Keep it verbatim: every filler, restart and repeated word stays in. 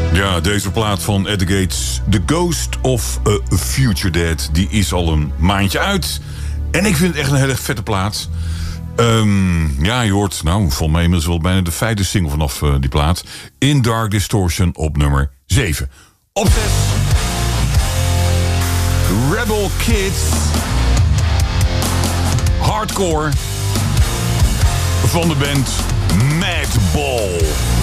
Ja, deze plaat van At The Gates, The Ghost of a Future Dead, die is al een maandje uit. En ik vind het echt een hele vette plaat. Um, ja, je hoort, nou, volgens mij inmiddels wel bijna de vijfde single vanaf uh, die plaat. In Dark Distortion op nummer zeven. Op zes. Rebel Kids. Hardcore. Van de band Madball.